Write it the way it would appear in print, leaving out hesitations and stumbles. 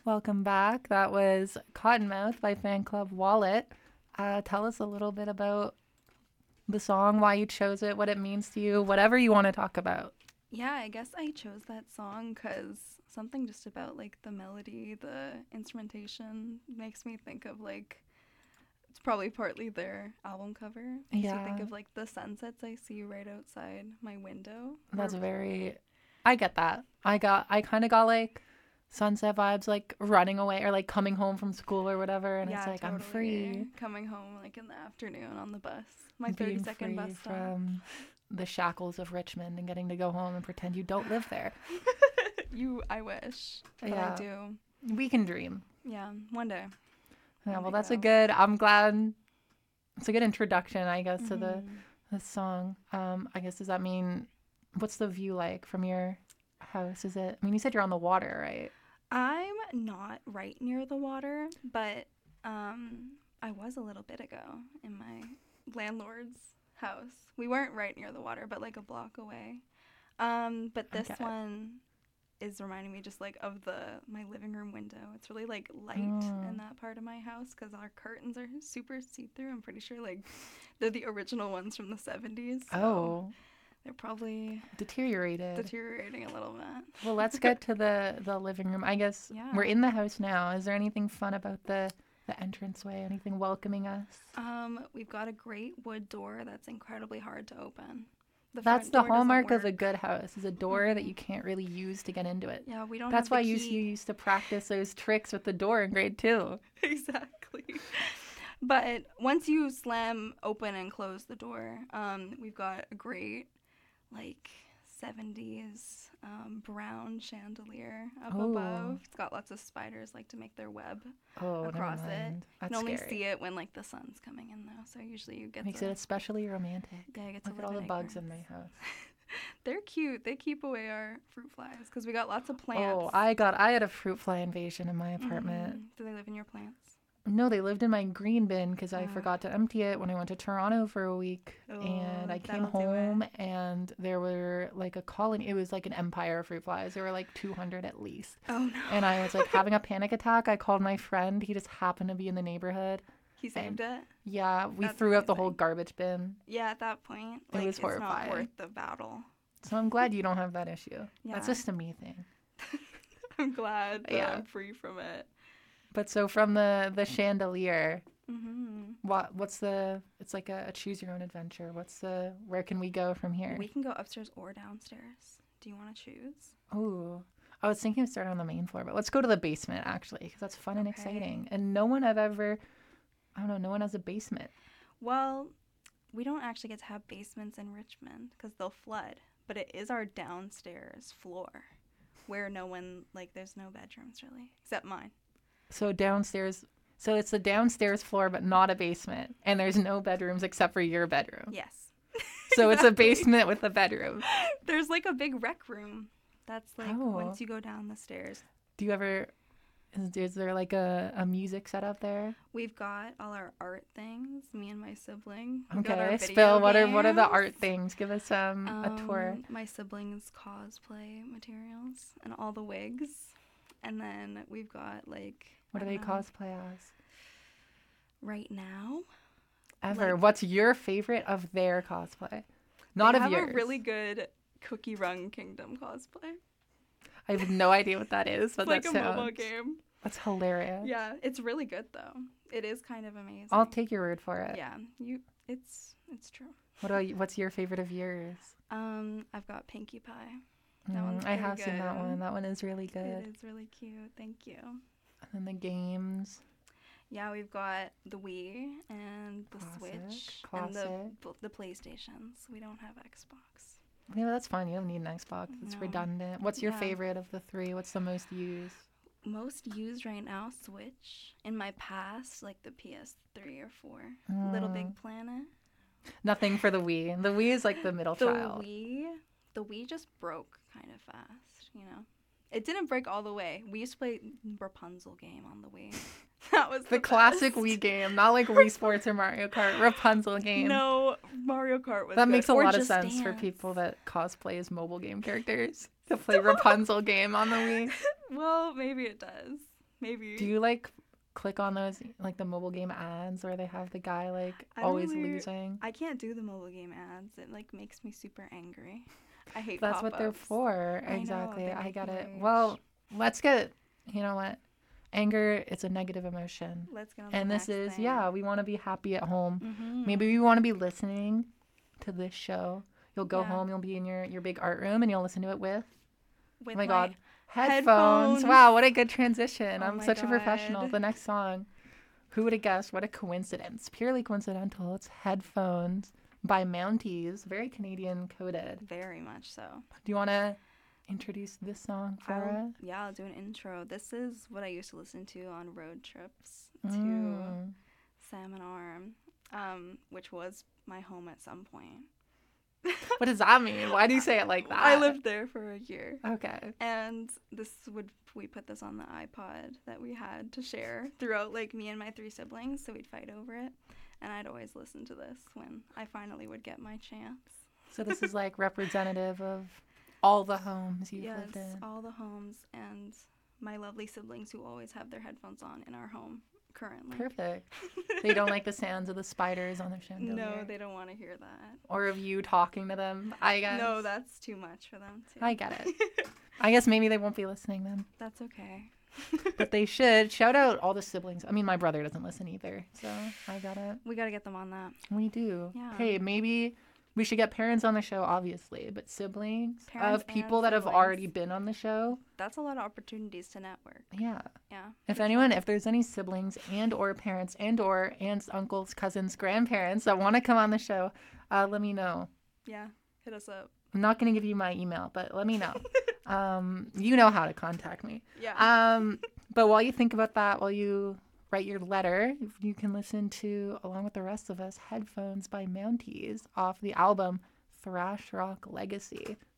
Welcome back. That was Cottonmouth by Fan Club Wallet. Tell us a little bit about the song, why you chose it, what it means to you, whatever you want to talk about. Yeah, I guess I chose that song because something just about like the melody, the instrumentation makes me think of like it's probably partly their album cover. Makes me think Yeah, of like the sunsets I see right outside my window. that's Or very. I get that. I kind of got like sunset vibes, like running away or like coming home from school or whatever, and it's yeah, like I'm totally. free, Coming home like in the afternoon on the bus. My being 30-second bus free stop. from the shackles of Richmond and getting to go home and pretend you don't live there. I wish, but I Yeah, do. we can dream. Yeah, one day. Yeah, One well, day that's a go. good. I'm glad it's a good introduction, I guess, to Mhm. the song. I guess does that mean what's the view like from your house? Is it? I mean, you said you're on the water, right? I'm not right near the water, but I was a little bit ago in my landlord's house. We weren't right near the water, but like a block away. But this Okay. one is reminding me just like of the my living room window. It's really like light in Mm. that part of my house because our curtains are super see through. I'm pretty sure like they're the original ones from the 70s, so Oh, they're probably deteriorated. deteriorating a little Well, let's bit. get to the living room. I guess we're Yeah. in the house now. Is there anything fun about the entranceway? Anything welcoming us? We've got a great wood door that's incredibly hard to open. The That's front the door doesn't hallmark of a work. good house is a door that Hmm. you can't really use to get into it. Yeah, we don't That's have the why you key. used to practice those tricks with the door in grade two. Exactly. But once you slam open and close the door, we've got a great, like, 70s brown chandelier up Oh, above. It's got lots of spiders like to make their web oh, never across it. mind. You can That's only scary. see it when like the sun's coming in though. So usually you get Makes it to especially romantic. yeah, you get to Look at live all in the bugs in ignorance. my house. They're cute. They keep away our fruit flies because we got lots of plants. Oh, I had a fruit fly invasion in my apartment. Do they live in your plants? No, they lived in my green bin because I Uh, forgot to empty it when I went to Toronto for a week. And oh, I came that'll do it. home and there were like a colony. It was like an empire of fruit flies. There were like 200 at least. Oh And I was like no. having a panic attack. I called my friend. He just happened to be in the neighborhood. He And saved it. yeah, we That's threw out the whole amazing. garbage bin. Yeah, at that point, It like was it's not horrifying. worth the battle. So I'm glad you don't have that issue. That's Yeah. just a me thing. I'm glad that Yeah. I'm free from it. But so from the chandelier, Mhm. what's the? It's like a choose your own adventure. What's the? Where can we go from here? We can go upstairs or downstairs. Do you want to choose? Oh, I was thinking of starting on the main floor, but let's go to the basement actually, because that's fun and Okay. exciting. And no one I've ever, I don't know, no one has a basement. Well, we don't actually get to have basements in Richmond because they'll flood, but it is our downstairs floor where no one, like, there's no bedrooms really, except mine. So downstairs, so it's the downstairs floor, but not a basement, and there's no bedrooms except for your bedroom. Yes. So it's a Exactly. basement with a bedroom. There's like a big rec room. That's like Oh, once you go down the stairs. do you ever? Is there like a music setup there? We've got all our art things, me and my sibling. We got our Okay, video spill. What are the games. art things? Give us a tour. My siblings' cosplay materials and all the wigs. And then we've got like, What I do don't they know, cosplay as? right now, Ever. like What's your favorite of their cosplay? they Not of have a yours. really good Cookie Run Kingdom cosplay. I have no idea what that is, It's but like that a MOBA sounds game. that's hilarious. Yeah, it's really good though. It is kind of I'll amazing. take your word for it. Yeah, it's true. What's your favorite of yours? I've got Pinkie Pie. That one's I pretty have seen that one. good. That one is really It good. is really cute. Thank you. And then the games. Yeah, we've got the Wii and the Classic. Switch and Classic. the PlayStations. We don't have Xbox. Yeah, that's fine. You don't need an Xbox. It's No. redundant. What's your Yeah. favorite of the three? What's the most used? Most used right now, Switch. In my past, like the PS3 or 4. Little Mm, Big Planet. nothing for the Wii. The Wii is like the middle The child. Wii, the Wii just broke kind of fast, you know. It didn't break all the way. We used to play Rapunzel game on the Wii. That was The the classic best. Wii game, not like Wii Sports or Mario Kart. Rapunzel game. No, Mario Kart was That good. makes a Or lot of Just sense for Dance. people that cosplay as mobile game characters to play Rapunzel game on the Wii. Well, maybe it does. Maybe. Do you like click on those like the mobile game ads where they have the guy like I don't always really- losing? I can't do the mobile game ads. It like makes me super angry. I hate That's what they're pop-ups. for. I know, Exactly. they I make get me it. rage. Well, let's get, you know what? Anger, it's a negative emotion. Let's get on And the this next is, thing. yeah, we want to be happy at home. Mm-hmm. Maybe you want to be listening to this show. You'll go Yeah. home, you'll be in your big art room, and you'll listen to it with, With oh my God, headphones. headphones. Wow, what a good transition. Oh I'm my such a professional. God. The next song, who would have guessed? What a coincidence. Purely coincidental. It's Headphones by Mounties. Very Canadian coded. Very much so. Do you want to introduce this song for us? Yeah, I'll do an intro. This is what I used to listen to on road trips to Mm. Salmon Arm, which was my home at some point. What does that mean? Why do you say it like that? I lived there for a year. Okay. And we put this on the iPod that we had to share throughout, like, me and my 3 siblings, so we'd fight over it. And I'd always listen to this when I finally would get my chance. So this is like representative of all the homes you've Yes, lived in. all the homes and my lovely siblings who always have their headphones on in our home currently. Perfect. They don't like the sounds of the spiders on their chandelier. No, they don't want to hear that. Or of you talking to them, I guess. No, that's too much for them too. I get it. I guess maybe they won't be listening then. That's okay. But they should. Shout out all the siblings. I mean, my brother doesn't listen either, so I got it. We got to get them on that. We do. Yeah. Hey, maybe we should get parents on the show, obviously, but siblings Parents of people and that have siblings. already been on the show. That's a lot of opportunities to network. Yeah. Yeah. If anyone, if there's any siblings and or parents and or aunts, uncles, cousins, grandparents that want to come on the show, let me know. Yeah. Hit us up. I'm not going to give you my email, but let me know. You know how to contact me. Yeah. But while you think about that, while you write your letter, you can listen to, along with the rest of us, Headphones by Mounties off the album Thrash Rock Legacy.